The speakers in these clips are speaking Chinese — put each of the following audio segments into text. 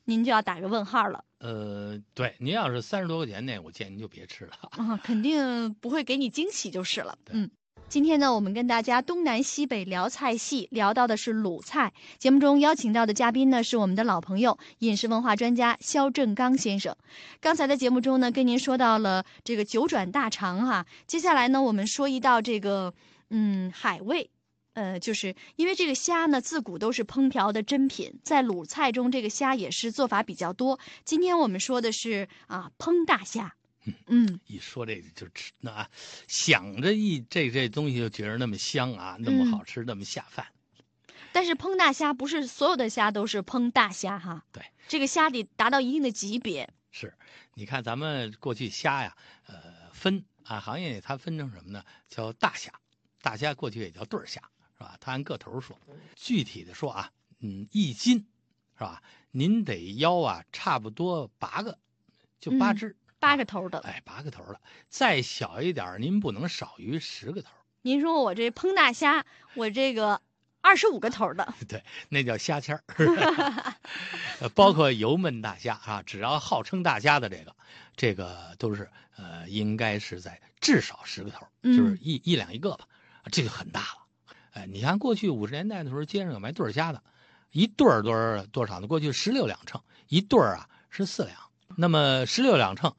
您就要打个问号了。 对，您要是30多块钱那，我建议您就别吃了。 肯定不会给你惊喜就是了。 对。 今天呢，我们跟大家东南西北聊菜系，聊到的是鲁菜。节目中邀请到的嘉宾呢，是我们的老朋友，饮食文化专家肖正刚先生。刚才的节目中呢，跟您说到了这个九转大肠哈。接下来呢，我们说一道这个海味。就是因为这个虾呢，自古都是烹调的珍品，在鲁菜中，这个虾也是做法比较多。今天我们说的是烹大虾。 一说这就吃那想着这东西就觉得那么香啊，那么好吃，那么下饭。 但是烹大虾不是所有的虾都是烹大虾哈。 对， 这个虾得达到一定的级别。 是，你看咱们过去虾呀，分行业里它分成什么呢？叫大虾，大虾过去也叫对儿虾，是吧？它按个头说，具体的说啊，1斤，是吧？您得腰差不多8个，就8只。 8个头的 ，8个头的，再小一点您不能少于10个头。 您说我这烹大虾，我这个25个头的， 对，那叫虾签儿。包括油焖大虾啊，只要号称大虾的这个都是应该是在至少10个头，就是一两一个吧，这就很大了。你看过去50年代的时候，街上有卖对儿虾的，一对儿多少呢？过去16两秤，一对儿是4两。那么16两秤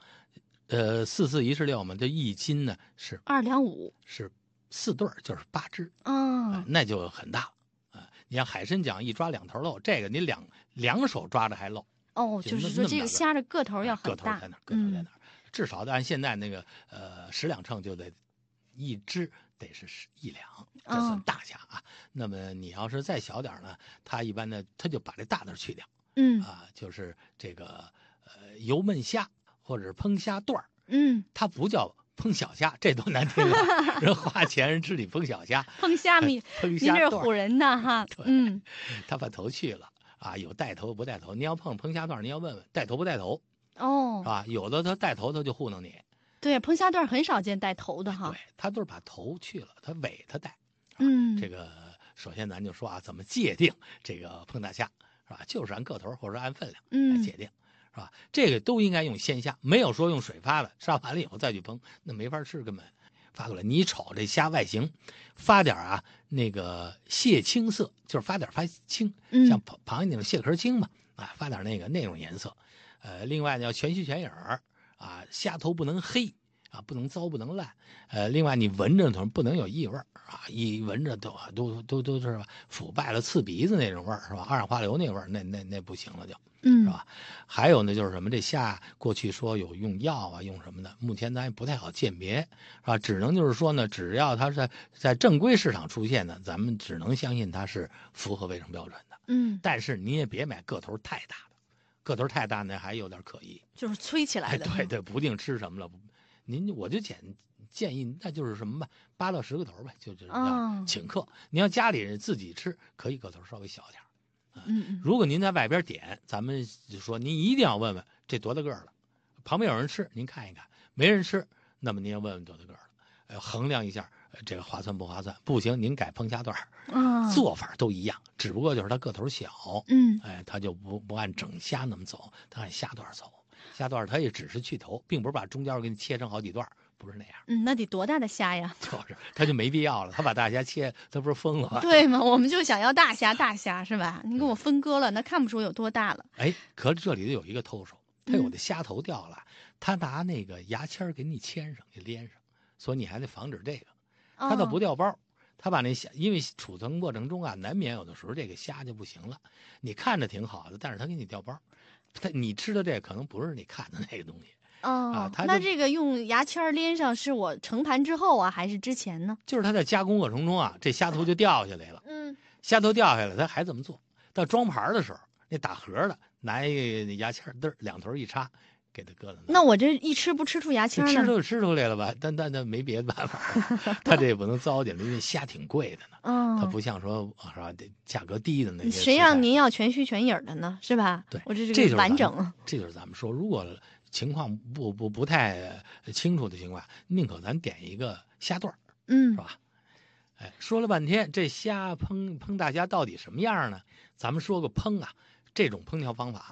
，4 4 16嘛，这1斤呢是 2两5， 是4对儿，就是8只。那就很大了。你像海参讲一抓2头漏，这个你两手抓着还漏。 就是说这个虾的个头要很大。 个头在哪？个头在哪？至少按现在那个10两秤就得一只得是1两，这算大虾啊。那么你要是再小点呢，它一般呢它就把这大的去掉。就是这个油焖虾或者是烹虾段儿。它不叫烹小虾，这多难听啊！人花钱人吃你烹小虾， 烹虾米， 烹虾您这唬人的哈。 对，他把头去了有带头不带头。你要烹虾段，你要问问带头不带头。是吧？有的他带头他就糊弄你。 对，烹虾段很少见带头的哈。 对，他都是把头去了，他尾他带。这个首先咱就说怎么界定这个烹大虾，是吧？就是按个头或者按分量来界定。是吧？这个都应该用鲜虾，没有说用水发的，杀完了以后再去烹，那没法吃，根本发过来。你瞅这虾外形，发点那个蟹青色，就是发点发青，像螃蟹那种蟹壳青嘛，发点那种颜色。另外呢要全须全影虾头不能黑不能糟不能烂。另外你闻着不能有异味一闻着都是腐败了刺鼻子那种味儿，是吧？二氧化硫那味儿，那不行了就。是吧？还有呢，就是什么？这虾过去说有用药用什么的，目前咱也不太好鉴别，是吧？只能就是说呢，只要它是在正规市场出现的，咱们只能相信它是符合卫生标准的。但是你也别买个头太大的，个头太大呢还有点可疑， 就是催起来的。 对，不定吃什么了。我就建议，那就是什么吧，8到10个头呗，就是要请客。你要家里人自己吃，可以个头稍微小点。如果您在外边点，咱们就说您一定要问问这多大个了，旁边有人吃您看一看，没人吃，那么您要问问多大个了，衡量一下这个划算不划算。不行您改烹虾段做法都一样，只不过就是它个头小。它就不按整虾那么走，它按虾段走。虾段它也只是去头，并不是把中间给你切成好几段，不是那样。 那得多大的虾呀？ 就是他就没必要了，他把大虾切，他不是疯了吗？ 对吗？我们就想要大虾是吧？你给我分割了，那看不出有多大了。 可是这里头有一个偷手，他有的虾头掉了，他拿那个牙签给你牵上，给连上，所以你还得防止这个。他倒不掉包，他把那虾，因为储存过程中难免有的时候这个虾就不行了。你看着挺好的，但是他给你掉包，你吃的这可能不是你看的那个东西。 那这个用牙签连上是我盛盘之后还是之前呢？ 就是他在加工过程中这虾头就掉下来了。虾头掉下来，他还怎么做？到装盘的时候，那打盒的拿一个牙签两头一插，给他搁在那。 那我这一吃不吃出牙签呢？ 吃出来了吧？但没别的办法，他这也不能糟践了，因为虾挺贵的呢。它不像说是吧，价格低的那些。 谁让您要全须全影的呢？是吧？ 对， 我这是完整。 这就是咱们说，如果情况不太清楚的情况下，宁可咱点一个虾段是吧？说了半天，这虾烹大虾到底什么样呢？咱们说个烹这种烹调方法